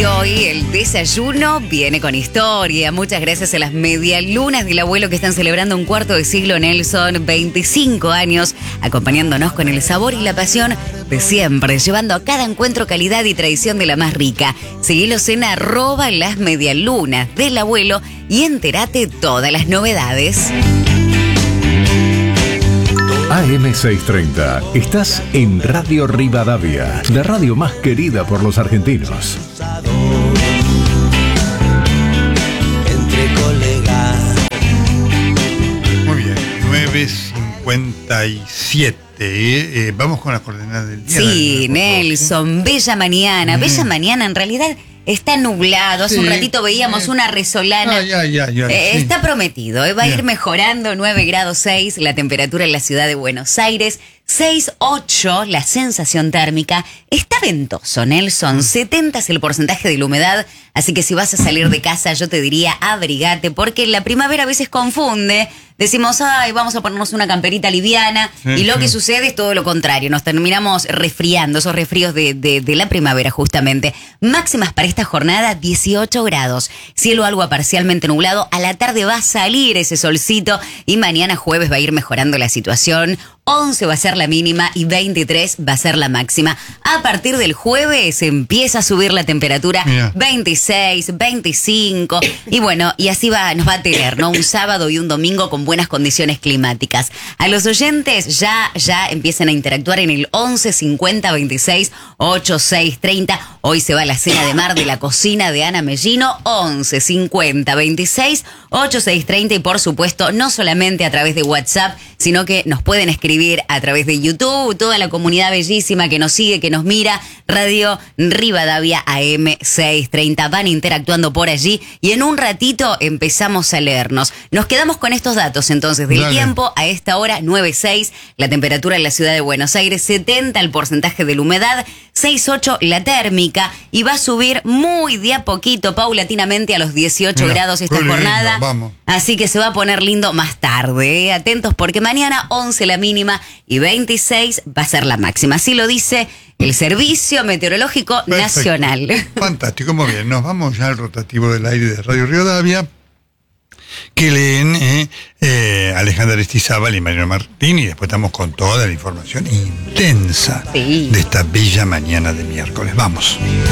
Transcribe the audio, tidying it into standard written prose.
Y hoy el desayuno viene con historia. Muchas gracias a las medialunas del abuelo que están celebrando un cuarto de siglo, Nelson, 25 años, acompañándonos con el sabor y la pasión de siempre, llevando a cada encuentro calidad y tradición de la más rica. Seguilos en @lasmedialunas del abuelo y entérate todas las novedades. AM630, estás en Radio Rivadavia, la radio más querida por los argentinos. Muy bien, 9:57. Vamos con las coordenadas del día. Sí, Nelson, bella mañana. Bella mañana, en realidad está nublado. Hace un ratito veíamos una resolana. Sí. Está prometido, va a ir mejorando. 9 grados 6 la temperatura en la ciudad de Buenos Aires. 6,8 la sensación térmica. Está ventoso, Nelson. 70 es el porcentaje de la humedad. Así que si vas a salir de casa, yo te diría abrigate, porque la primavera a veces confunde. Decimos, vamos a ponernos una camperita liviana. Y lo que sucede es todo lo contrario. Nos terminamos resfriando, esos resfríos de la primavera, justamente. Máximas para esta jornada, 18 grados. Cielo algo parcialmente nublado. A la tarde va a salir ese solcito. Y mañana jueves va a ir mejorando la situación. 11 va a ser la mínima y 23 va a ser la máxima. A partir del jueves empieza a subir la temperatura. 26, 25. Y bueno, y así nos va a tener, ¿no? Un sábado y un domingo con buenas condiciones climáticas. A los oyentes ya empiezan a interactuar en el 11 50 26 86 30. Hoy se va la cena de mar de la cocina de Ana Mellino. 11 50 26 86 30. Y por supuesto, no solamente a través de WhatsApp, sino que nos pueden escribir a través de YouTube, toda la comunidad bellísima que nos sigue, que nos mira, Radio Rivadavia AM630, van interactuando por allí y en un ratito empezamos a leernos. Nos quedamos con estos datos entonces del tiempo. A esta hora 9,6 la temperatura en la ciudad de Buenos Aires, 70 el porcentaje de la humedad, 6,8 la térmica y va a subir muy de a poquito, paulatinamente a los 18 grados esta jornada. Vamos. Así que se va a poner lindo más tarde. Atentos porque mañana 11 la mínima y 26 va a ser la máxima. Así lo dice el Servicio Meteorológico Nacional. Fantástico, muy bien. Nos vamos ya al rotativo del aire de Radio Rivadavia, que leen Alejandra Aristizábal y Mariano Martín, y después estamos con toda la información intensa de esta bella mañana de miércoles. Vamos.